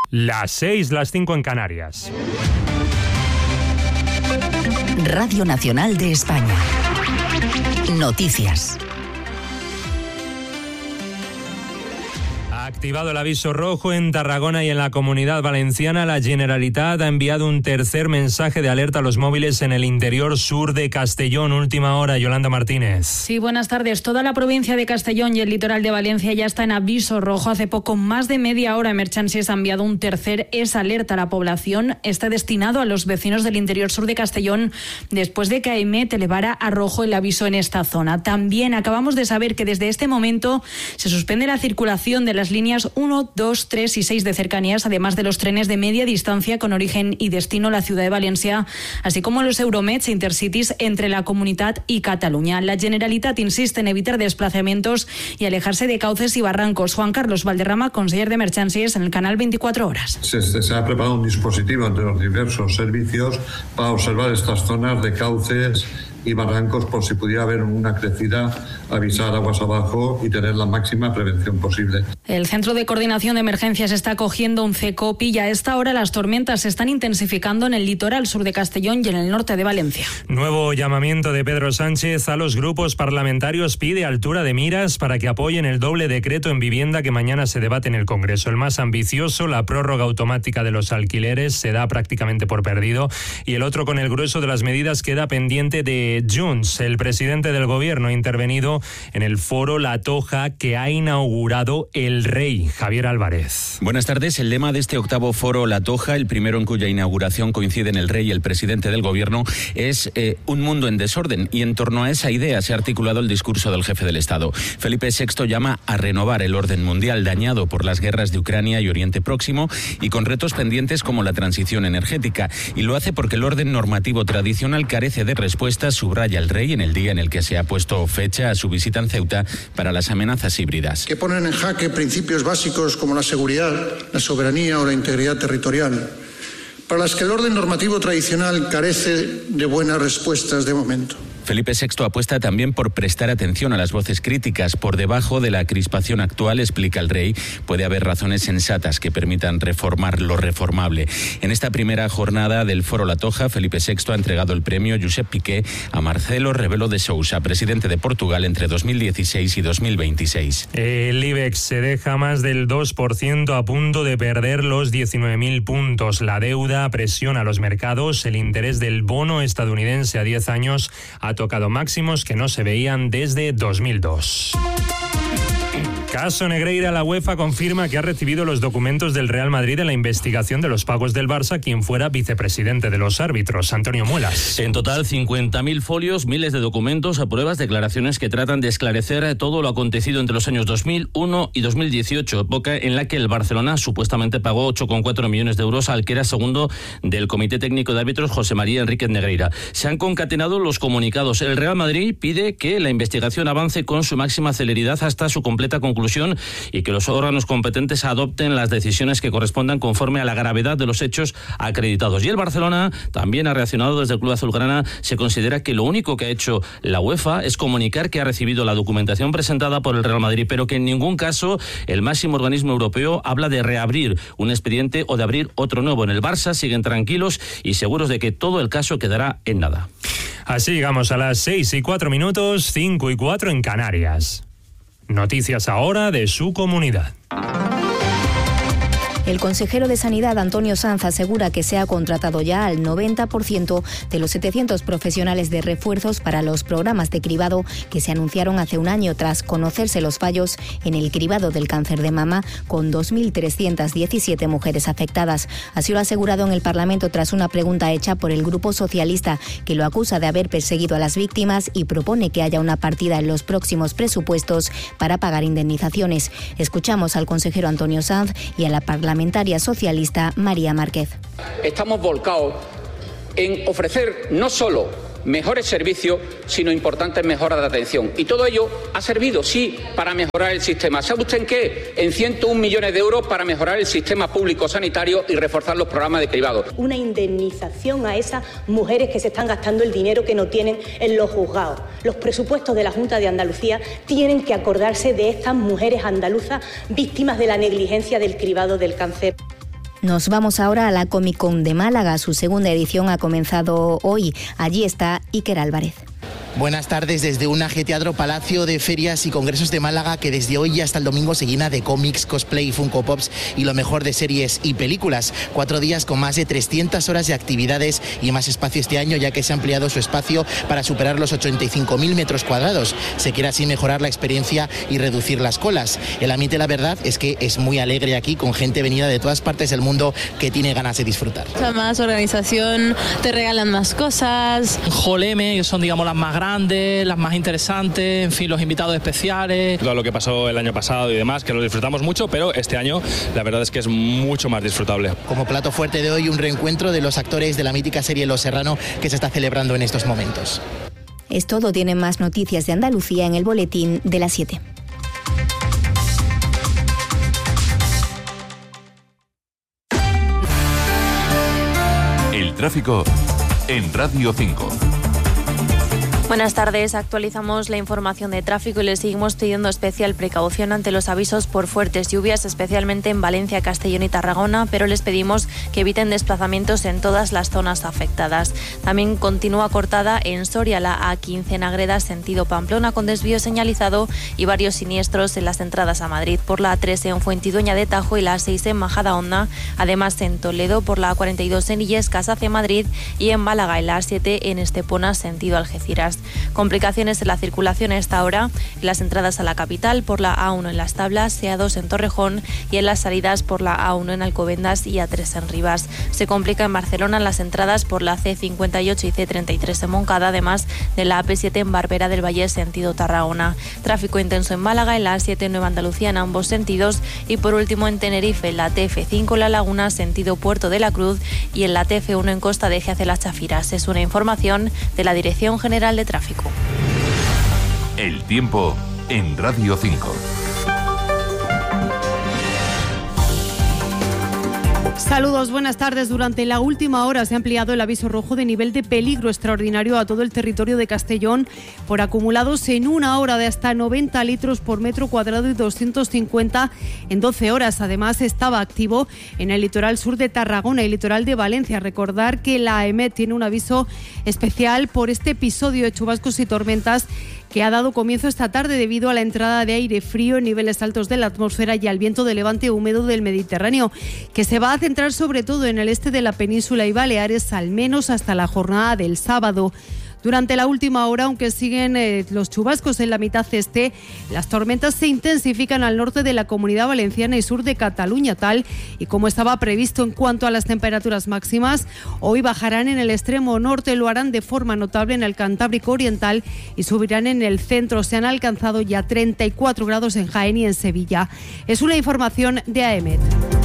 Las 6, las 5 en Canarias. Radio Nacional de España. Noticias. Ha activado el aviso rojo en Tarragona y en la Comunidad Valenciana. La Generalitat ha enviado un tercer mensaje de alerta a los móviles en el interior sur de Castellón. Última hora, Yolanda Martínez. Sí, buenas tardes. Toda la provincia de Castellón y el litoral de Valencia ya está en aviso rojo. Hace poco más de media hora Emergencies ha enviado un tercer alerta a la población. Está destinado a los vecinos del interior sur de Castellón después de que AEMET elevara a rojo el aviso en esta zona. También acabamos de saber que desde este momento se suspende la circulación de las líneas 1, 2, 3 y 6 de cercanías, además de los trenes de media distancia con origen y destino a la ciudad de Valencia, así como los Euromets e Intercities entre la Comunitat y Cataluña. La Generalitat insiste en evitar desplazamientos y alejarse de cauces y barrancos. Juan Carlos Valderrama, conseller de Emergencias en el canal 24 Horas. Se ha preparado un dispositivo entre los diversos servicios para observar estas zonas de cauces y barrancos por si pudiera haber una crecida, avisar aguas abajo y tener la máxima prevención posible. El Centro de Coordinación de Emergencias está acogiendo un CECOPI y a esta hora las tormentas se están intensificando en el litoral sur de Castellón y en el norte de Valencia. Nuevo llamamiento de Pedro Sánchez a los grupos parlamentarios. Pide altura de miras para que apoyen el doble decreto en vivienda que mañana se debate en el Congreso. El más ambicioso, la prórroga automática de los alquileres, se da prácticamente por perdido, y el otro, con el grueso de las medidas, queda pendiente de Junts. El presidente del gobierno ha intervenido en el foro La Toja que ha inaugurado el Rey. Javier Álvarez. Buenas tardes. El lema de este octavo foro La Toja, el primero en cuya inauguración coinciden el Rey y el presidente del gobierno, es un mundo en desorden, y en torno a esa idea se ha articulado el discurso del jefe del Estado. Felipe VI llama a renovar el orden mundial dañado por las guerras de Ucrania y Oriente Próximo y con retos pendientes como la transición energética, y lo hace porque el orden normativo tradicional carece de respuestas, subraya el Rey en el día en el que se ha puesto fecha a su visita en Ceuta para las amenazas híbridas. Que ponen en jaque principios básicos como la seguridad, la soberanía o la integridad territorial, para las que el orden normativo tradicional carece de buenas respuestas de momento. Felipe VI apuesta también por prestar atención a las voces críticas. Por debajo de la crispación actual, explica el Rey, puede haber razones sensatas que permitan reformar lo reformable. En esta primera jornada del Foro La Toja, Felipe VI ha entregado el premio Josep Piqué a Marcelo Rebelo de Sousa, presidente de Portugal entre 2016 y 2026. El IBEX se deja más del 2%, a punto de perder los 19.000 puntos. La deuda presiona a los mercados. El interés del bono estadounidense a 10 años ha tocado máximos que no se veían desde 2002. Caso Negreira. La UEFA confirma que ha recibido los documentos del Real Madrid en la investigación de los pagos del Barça, quien fuera vicepresidente de los árbitros. Antonio Muelas. En total, 50.000 folios, miles de documentos, pruebas, declaraciones que tratan de esclarecer todo lo acontecido entre los años 2001 y 2018, época en la que el Barcelona supuestamente pagó 8,4 millones de euros al que era segundo del Comité Técnico de Árbitros, José María Enríquez Negreira. Se han concatenado los comunicados. El Real Madrid pide que la investigación avance con su máxima celeridad hasta su completa conclusión y que los órganos competentes adopten las decisiones que correspondan conforme a la gravedad de los hechos acreditados. Y el Barcelona también ha reaccionado desde el Club Azulgrana. Se considera que lo único que ha hecho la UEFA es comunicar que ha recibido la documentación presentada por el Real Madrid, pero que en ningún caso el máximo organismo europeo habla de reabrir un expediente o de abrir otro nuevo. En el Barça siguen tranquilos y seguros de que todo el caso quedará en nada. Así llegamos a las 6:04, 5:04 en Canarias. Noticias ahora de su comunidad. El consejero de Sanidad, Antonio Sanz, asegura que se ha contratado ya al 90% de los 700 profesionales de refuerzos para los programas de cribado que se anunciaron hace un año tras conocerse los fallos en el cribado del cáncer de mama, con 2.317 mujeres afectadas. Así lo ha asegurado en el Parlamento tras una pregunta hecha por el Grupo Socialista, que lo acusa de haber perseguido a las víctimas y propone que haya una partida en los próximos presupuestos para pagar indemnizaciones. Escuchamos al consejero Antonio Sanz y a la parlamentaria socialista María Márquez. Estamos volcados en ofrecer no solo mejores servicios, sino importantes mejoras de atención. Y todo ello ha servido, sí, para mejorar el sistema. ¿Sabe usted en qué? En 101 millones de euros para mejorar el sistema público sanitario y reforzar los programas de cribado. Una indemnización a esas mujeres que se están gastando el dinero que no tienen en los juzgados. Los presupuestos de la Junta de Andalucía tienen que acordarse de estas mujeres andaluzas víctimas de la negligencia del cribado del cáncer. Nos vamos ahora a la Comic Con de Málaga. Su segunda edición ha comenzado hoy. Allí está Iker Álvarez. Buenas tardes desde un ajetreado Palacio de Ferias y Congresos de Málaga que desde hoy hasta el domingo se llena de cómics, cosplay, Funko Pops y lo mejor de series y películas. 4 días con más de 300 horas de actividades y más espacio este año, ya que se ha ampliado su espacio para superar los 85.000 metros cuadrados. Se quiere así mejorar la experiencia y reducir las colas. El ambiente, la verdad, es que es muy alegre aquí, con gente venida de todas partes del mundo que tiene ganas de disfrutar. Más organización, te regalan más cosas. Joleme, que son, digamos, las más grandes, las más interesantes, en fin, los invitados especiales. Todo lo que pasó el año pasado y demás, que lo disfrutamos mucho, pero este año la verdad es que es mucho más disfrutable. Como plato fuerte de hoy, un reencuentro de los actores de la mítica serie Los Serrano que se está celebrando en estos momentos. Es todo. Tienen más noticias de Andalucía en el boletín de las 7. El tráfico en Radio 5. Buenas tardes, actualizamos la información de tráfico y les seguimos pidiendo especial precaución ante los avisos por fuertes lluvias, especialmente en Valencia, Castellón y Tarragona, pero les pedimos que eviten desplazamientos en todas las zonas afectadas. También continúa cortada en Soria la A15 en Agreda, sentido Pamplona, con desvío señalizado y varios siniestros en las entradas a Madrid, por la A3 en Fuentidueña de Tajo y la A6 en Majadahonda, además en Toledo por la A42 en Illescas hacia Madrid y en Málaga en la A7 en Estepona, sentido Algeciras. Complicaciones en la circulación a esta hora en las entradas a la capital por la A1 en Las Tablas, A2 en Torrejón y en las salidas por la A1 en Alcobendas y A3 en Rivas. Se complica en Barcelona en las entradas por la C58 y C33 en Moncada, además de la AP7 en Barbera del Valle, sentido Tarragona. Tráfico intenso en Málaga, en la A7 en Nueva Andalucía en ambos sentidos y por último en Tenerife, en la TF5 La Laguna, sentido Puerto de la Cruz y en la TF1 en Costa de Eje hacia Las Chafiras. Es una información de la Dirección General de Tráfico. El tiempo en Radio 5. Saludos, buenas tardes. Durante la última hora se ha ampliado el aviso rojo de nivel de peligro extraordinario a todo el territorio de Castellón por acumulados en una hora de hasta 90 litros por metro cuadrado y 250 en 12 horas. Además, estaba activo en el litoral sur de Tarragona y litoral de Valencia. Recordar que la AEMET tiene un aviso especial por este episodio de chubascos y tormentas que ha dado comienzo esta tarde debido a la entrada de aire frío en niveles altos de la atmósfera y al viento de levante húmedo del Mediterráneo, que se va a centrar sobre todo en el este de la península y Baleares, al menos hasta la jornada del sábado. Durante la última hora, aunque siguen los chubascos en la mitad este, las tormentas se intensifican al norte de la Comunidad Valenciana y sur de Cataluña, tal y como estaba previsto. En cuanto a las temperaturas máximas, hoy bajarán en el extremo norte, lo harán de forma notable en el Cantábrico Oriental y subirán en el centro. Se han alcanzado ya 34 grados en Jaén y en Sevilla. Es una información de AEMET.